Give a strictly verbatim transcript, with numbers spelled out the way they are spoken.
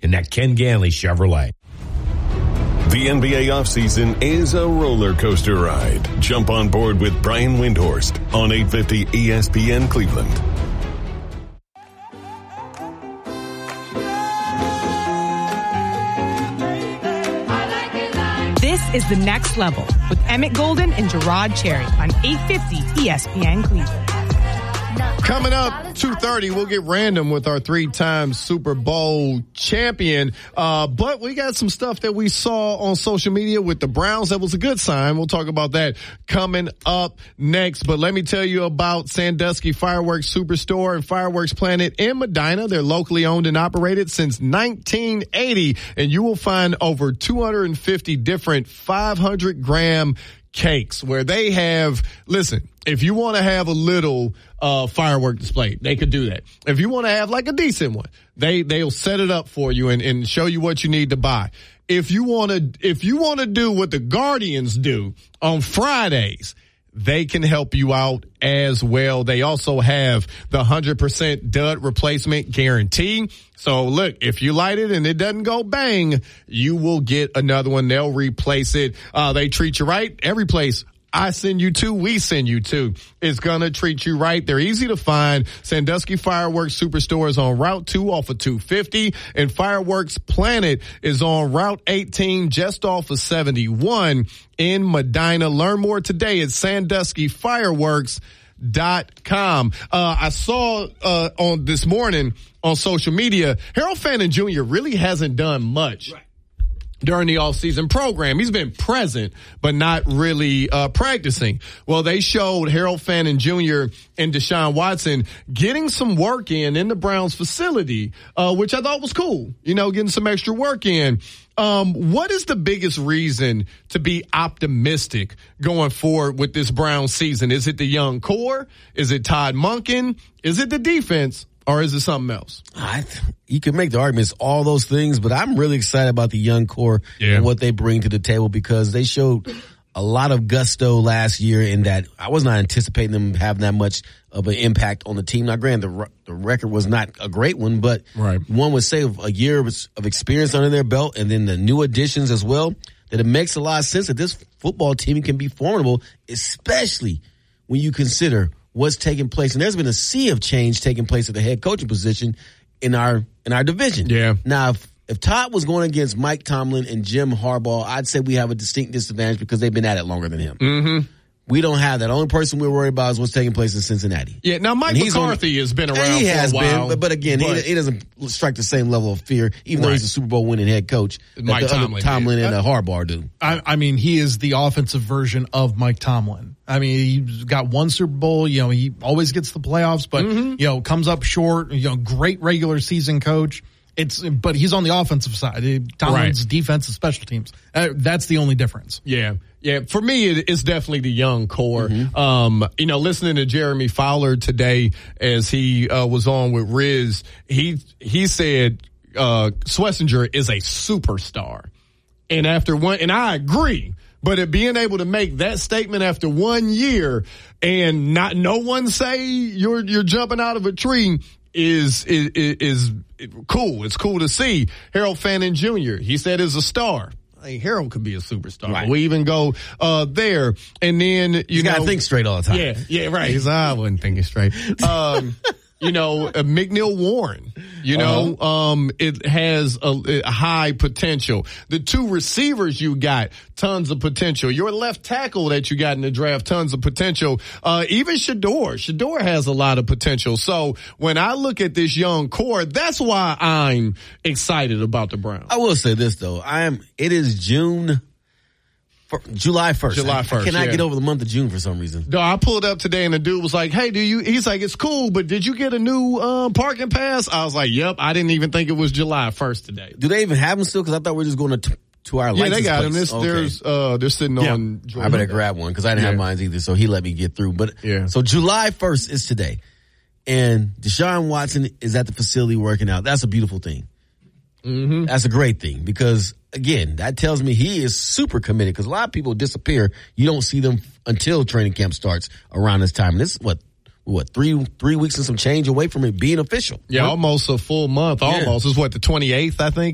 in that Ken Ganley Chevrolet. The N B A offseason is a roller coaster ride. Jump on board with Brian Windhorst on eight fifty E S P N Cleveland. This is The Next Level with Emmett Golden and Gerard Cherry on eight fifty E S P N Cleveland. Coming up, two thirty, we'll get random with our three-time Super Bowl champion. Uh, but we got some stuff that we saw on social media with the Browns. That was a good sign. We'll talk about that coming up next. But let me tell you about Sandusky Fireworks Superstore and Fireworks Planet in Medina. They're locally owned and operated since nineteen eighty. And you will find over two hundred fifty different five hundred gram cakes where they have, listen, if you want to have a little uh firework display, they could do that. If you want to have like a decent one, they they'll set it up for you and, and show you what you need to buy. If you want to if you want to do what the Guardians do on Fridays, they can help you out as well. They also have the one hundred percent dud replacement guarantee. So look, if you light it and it doesn't go bang, you will get another one. They'll replace it. Uh, they treat you right. Every place I send you to, we send you to, is going to treat you right. They're easy to find. Sandusky Fireworks Superstore is on Route two off of two fifty, and Fireworks Planet is on Route eighteen just off of seventy-one in Medina. Learn more today at sandusky fireworks dot com. Uh, I saw uh, on this morning on social media, Harold Fannin Junior really hasn't done much. Right. During the off-season program. He's been present, but not really uh practicing. Well, they showed Harold Fannin Junior and Deshaun Watson getting some work in in the Browns facility, uh which I thought was cool. You know, getting some extra work in. Um, what is the biggest reason to be optimistic going forward with this Browns season? Is it the young core? Is it Todd Monken? Is it the defense? Or is it something else? I th- you can make the arguments, all those things, but I'm really excited about the young core yeah. and what they bring to the table because they showed a lot of gusto last year in that I was not anticipating them having that much of an impact on the team. Now, granted, the, the record was not a great one, but right. one would say a year of experience under their belt and then the new additions as well, that it makes a lot of sense that this football team can be formidable, especially when you consider what's taking place. And there's been a sea of change taking place at the head coaching position in our in our division. Yeah. Now, if, if Todd was going against Mike Tomlin and Jim Harbaugh, I'd say we have a distinct disadvantage because they've been at it longer than him. Mm-hmm. We don't have that. The only person we're worried about is what's taking place in Cincinnati. Yeah, now Mike McCarthy on, has been around he has for a while. Been, but, but again, but, he, he doesn't strike the same level of fear, even right. though he's a Super Bowl winning head coach. Mike Tomlin, Tomlin yeah. and uh, Harbaugh do. I, I mean, he is the offensive version of Mike Tomlin. I mean, he's got one Super Bowl. You know, he always gets the playoffs, but, mm-hmm. you know, comes up short. You know, great regular season coach. It's, but he's on the offensive side. Tomlin's right. defensive special teams. Uh, that's the only difference. Yeah. Yeah. For me, it, it's definitely the young core. Mm-hmm. Um, you know, listening to Jeremy Fowler today as he, uh, was on with Riz, he, he said, uh, Schlesinger is a superstar. And after one, and I agree, but it being able to make that statement after one year and not, no one say you're, you're jumping out of a tree is, is, is cool. It's cool to see. Harold Fannin Junior, he said is a star. Hey, Harold could be a superstar. Right. We even go uh there. And then, you you know. gotta think straight all the time. Yeah, yeah, right. He's, I wasn't thinking straight. Um, you know, uh, McNeil Warren, you know, uh-huh. um, it has a, a high potential. The two receivers you got, tons of potential. Your left tackle that you got in the draft, tons of potential. Uh, even Shador. Shador has a lot of potential. So when I look at this young core, that's why I'm excited about the Browns. I will say this though. I am, it is June. July first. July first. I cannot yeah. get over the month of June for some reason. No, I pulled up today and the dude was like, hey, do you, he's like, it's cool, but did you get a new, um, parking pass? I was like, yep. I didn't even think it was July first today. Do they even have them still? Cause I thought we were just going to, t- to our license Yeah, they got place. them. This, okay. There's, uh, they're sitting yeah. on. I better grab one cause I didn't yeah. have mine either. So he let me get through. But yeah. So July first is today and Deshaun Watson is at the facility working out. That's a beautiful thing. Mm-hmm. That's a great thing because again, that tells me he is super committed because a lot of people disappear. You don't see them until training camp starts around this time. And this is what, what, three, three weeks and some change away from it being official. Yeah, right? almost a full month. Almost. Yeah. It's what, the twenty-eighth, I think?